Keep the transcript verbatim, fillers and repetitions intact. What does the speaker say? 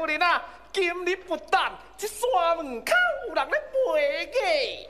夫人啊，今日不但这山门口有人咧陪嘅。